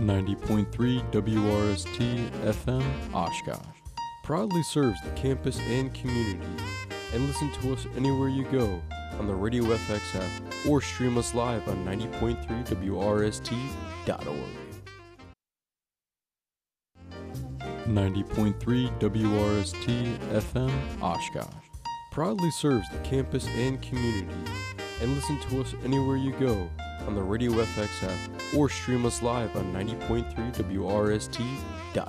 90.3 WRST FM Oshkosh proudly serves the campus and community. And listen to us anywhere you go on the Radio FX app or stream us live on 90.3 WRST.org. 90.3 WRST FM Oshkosh proudly serves the campus and community. And listen to us anywhere you go on the Radio FX app or stream us live on 90.3 WRST.org.